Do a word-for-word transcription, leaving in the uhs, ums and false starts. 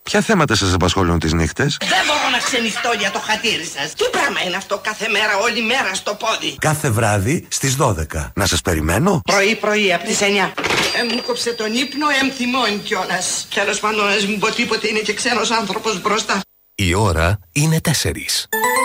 Ποια θέματα σας απασχολούν τις νύχτες? Δεν μπορώ να ξενυχτώ για το χατήρι σας. Τι πράγμα είναι αυτό κάθε μέρα, όλη μέρα στο πόδι? Κάθε βράδυ στις δώδεκα. Να σας περιμένω. Πρωί-πρωί από τις εννιά. Ε, μου κόψε τον ύπνο, εμ θυμώνει κιόλας. Τέλος πάντων, ας μην πω τίποτε, είναι και ξένος άνθρωπος μπροστά. Η ώρα είναι τέσσερις.